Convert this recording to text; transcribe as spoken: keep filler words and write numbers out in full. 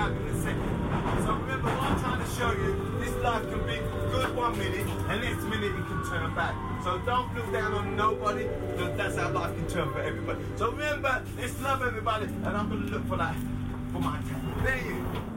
out in a second. So remember what I'm trying to show you, this life can be good one minute, and next minute it can turn back. So don't look down on nobody, because that's how life can turn for everybody. So remember, let's love everybody, and I'm going to look for that, for my time. There you go.